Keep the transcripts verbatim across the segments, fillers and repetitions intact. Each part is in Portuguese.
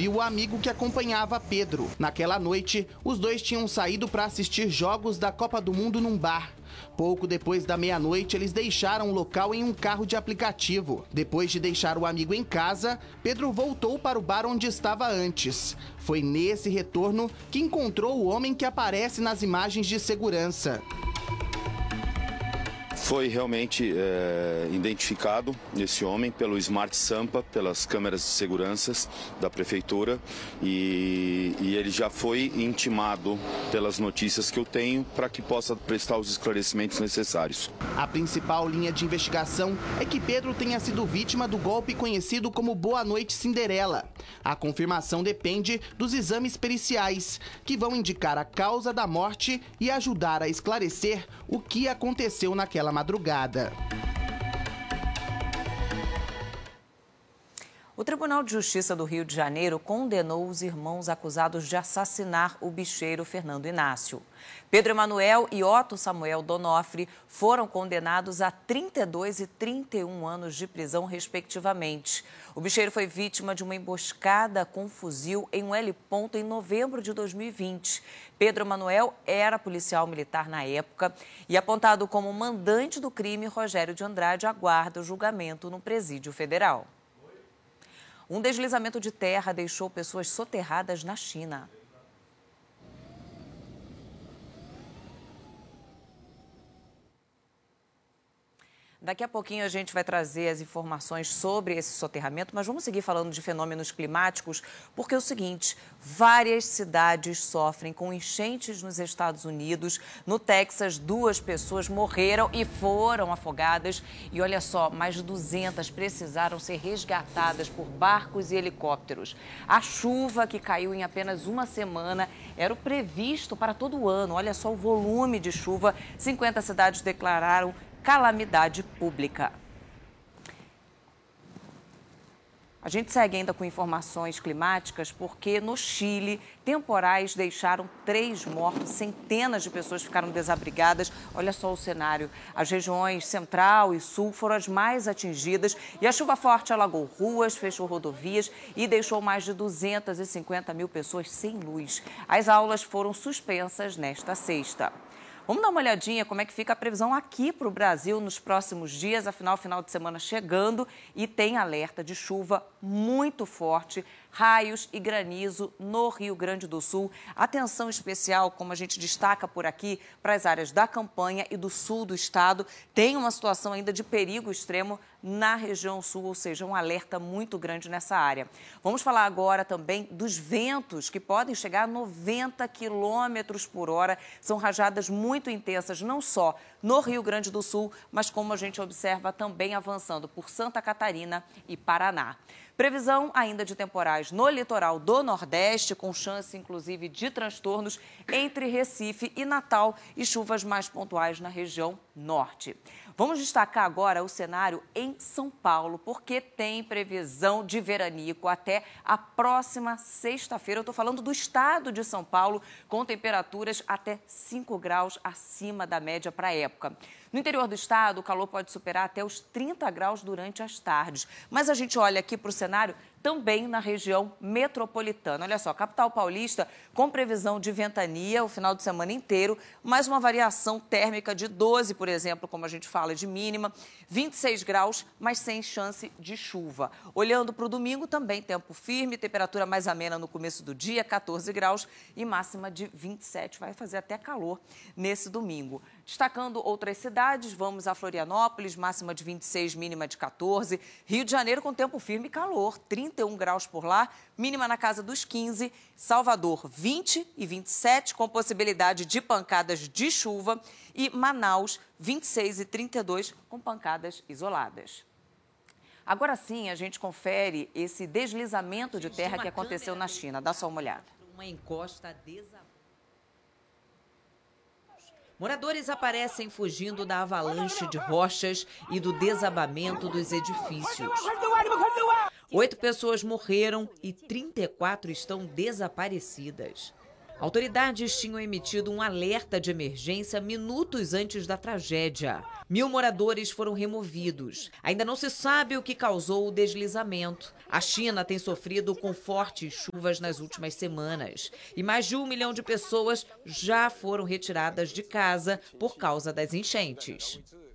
viu o amigo que acompanhava Pedro. Naquela noite, os dois tinham saído para assistir jogos da Copa do Mundo num bar. Pouco depois da meia-noite, eles deixaram o local em um carro de aplicativo. Depois de deixar o amigo em casa, Pedro voltou para o bar onde estava antes. Foi nesse retorno que encontrou o homem que aparece nas imagens de segurança. Foi realmente é, identificado esse homem pelo Smart Sampa, pelas câmeras de segurança da prefeitura, e, e ele já foi intimado pelas notícias que eu tenho para que possa prestar os esclarecimentos necessários. A principal linha de investigação é que Pedro tenha sido vítima do golpe conhecido como Boa Noite Cinderela. A confirmação depende dos exames periciais, que vão indicar a causa da morte e ajudar a esclarecer o que aconteceu naquela madrugada. O Tribunal de Justiça do Rio de Janeiro condenou os irmãos acusados de assassinar o bicheiro Fernando Inácio. Pedro Emanuel e Otto Samuel Donofre foram condenados a trinta e dois e trinta e um anos de prisão, respectivamente. O bicheiro foi vítima de uma emboscada com fuzil em um heliponto em novembro de dois mil e vinte. Pedro Emanuel era policial militar na época e, apontado como mandante do crime, Rogério de Andrade aguarda o julgamento no Presídio Federal. Um deslizamento de terra deixou pessoas soterradas na China. Daqui a pouquinho a gente vai trazer as informações sobre esse soterramento, mas vamos seguir falando de fenômenos climáticos, porque é o seguinte, várias cidades sofrem com enchentes nos Estados Unidos. No Texas, duas pessoas morreram e foram afogadas. E olha só, mais de duzentas precisaram ser resgatadas por barcos e helicópteros. A chuva que caiu em apenas uma semana era o previsto para todo o ano. Olha só o volume de chuva, cinquenta cidades declararam calamidade pública. A gente segue ainda com informações climáticas porque no Chile, temporais deixaram três mortos, centenas de pessoas ficaram desabrigadas. Olha só o cenário. As regiões central e sul foram as mais atingidas e a chuva forte alagou ruas, fechou rodovias e deixou mais de duzentas e cinquenta mil pessoas sem luz. As aulas foram suspensas nesta sexta. Vamos dar uma olhadinha como é que fica a previsão aqui para o Brasil nos próximos dias, afinal, final de semana chegando e tem alerta de chuva muito forte, raios e granizo no Rio Grande do Sul. Atenção especial, como a gente destaca por aqui, para as áreas da campanha e do sul do estado. Tem uma situação ainda de perigo extremo na região sul, ou seja, um alerta muito grande nessa área. Vamos falar agora também dos ventos, que podem chegar a noventa quilômetros por hora. São rajadas muito intensas, não só no Rio Grande do Sul, mas como a gente observa também avançando por Santa Catarina e Paraná. Previsão ainda de temporais no litoral do Nordeste, com chance inclusive de transtornos entre Recife e Natal e chuvas mais pontuais na região norte. Vamos destacar agora o cenário em São Paulo, porque tem previsão de veranico até a próxima sexta-feira. Eu estou falando do estado de São Paulo, com temperaturas até cinco graus acima da média para a época. No interior do estado, o calor pode superar até os trinta graus durante as tardes. Mas a gente olha aqui para o cenário também na região metropolitana. Olha só, capital paulista com previsão de ventania o final de semana inteiro, mais uma variação térmica de doze, por exemplo, como a gente fala, de mínima, vinte e seis graus, mas sem chance de chuva. Olhando para o domingo, também tempo firme, temperatura mais amena no começo do dia, quatorze graus e máxima de vinte e sete. Vai fazer até calor nesse domingo. Destacando outras cidades, vamos a Florianópolis, máxima de vinte e seis, mínima de quatorze. Rio de Janeiro com tempo firme e calor, trinta e um graus por lá, mínima na casa dos quinze. Salvador, vinte e vinte e sete, com possibilidade de pancadas de chuva. E Manaus, vinte e seis e trinta e dois, com pancadas isoladas. Agora sim, a gente confere esse deslizamento de terra que aconteceu na China. Dá só uma olhada. Uma encosta desabou. Moradores aparecem fugindo da avalanche de rochas e do desabamento dos edifícios. Oito pessoas morreram e trinta e quatro estão desaparecidas. Autoridades tinham emitido um alerta de emergência minutos antes da tragédia. Mil moradores foram removidos. Ainda não se sabe o que causou o deslizamento. A China tem sofrido com fortes chuvas nas últimas semanas. E mais de um milhão de pessoas já foram retiradas de casa por causa das enchentes.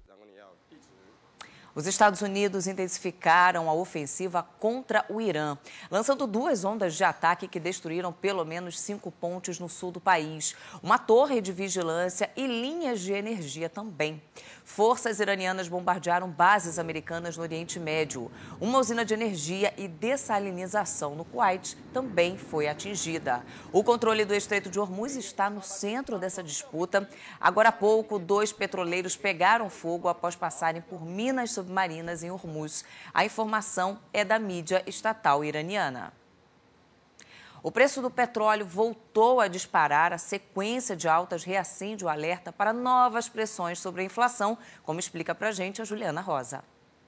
Os Estados Unidos intensificaram a ofensiva contra o Irã, lançando duas ondas de ataque que destruíram pelo menos cinco pontes no sul do país, uma torre de vigilância e linhas de energia também. Forças iranianas bombardearam bases americanas no Oriente Médio. Uma usina de energia e dessalinização no Kuwait também foi atingida. O controle do Estreito de Hormuz está no centro dessa disputa. Agora há pouco, dois petroleiros pegaram fogo após passarem por minas submarinas em Hormuz. A informação é da mídia estatal iraniana. O preço do petróleo voltou a disparar. A sequência de altas reacende o alerta para novas pressões sobre a inflação, como explica para a gente a Juliana Rosa.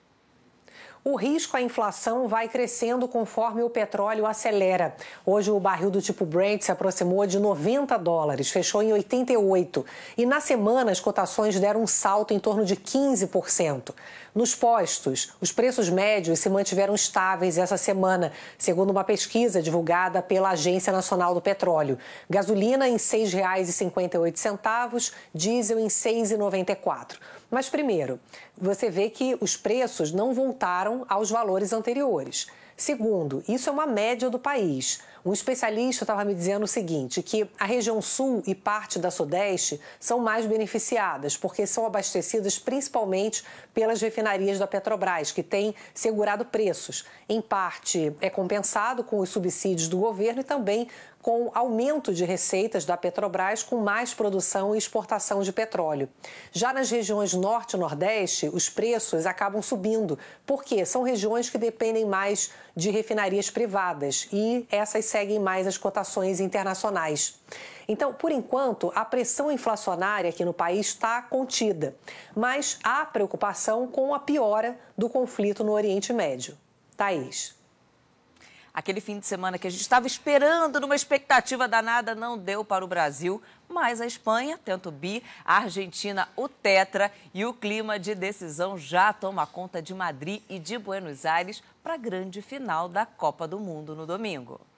O risco à inflação vai crescendo conforme o petróleo acelera. Hoje o barril do tipo Brent se aproximou de noventa dólares, fechou em oitenta e oito. E na semana as cotações deram um salto em torno de quinze por cento. Nos postos, os preços médios se mantiveram estáveis essa semana, segundo uma pesquisa divulgada pela Agência Nacional do Petróleo. Gasolina em seis reais e cinquenta e oito centavos, diesel em seis reais e noventa e quatro centavos. Mas primeiro, você vê que os preços não voltaram aos valores anteriores. Segundo, isso é uma média do país. Um especialista estava me dizendo o seguinte, que a região sul e parte da sudeste são mais beneficiadas, porque são abastecidas principalmente pelas refinarias da Petrobras, que têm segurado preços. Em parte é compensado com os subsídios do governo e também com aumento de receitas da Petrobras com mais produção e exportação de petróleo. Já nas regiões norte e nordeste, os preços acabam subindo, porque são regiões que dependem mais de refinarias privadas e essas seguem mais as cotações internacionais. Então, por enquanto, a pressão inflacionária aqui no país está contida, mas há preocupação com a piora do conflito no Oriente Médio. Thaís. Aquele fim de semana que a gente estava esperando, numa expectativa danada, não deu para o Brasil, mas a Espanha tenta o bi, a Argentina o tetra e o clima de decisão já toma conta de Madrid e de Buenos Aires para a grande final da Copa do Mundo no domingo.